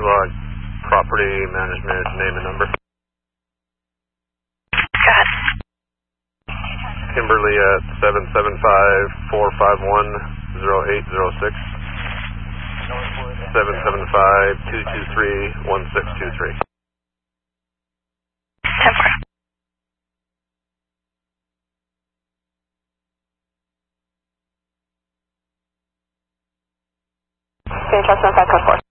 log property management name and number. God. Kimberly at 775-451-0806. 775-223-1623. 10-4. Trust 15 code 4.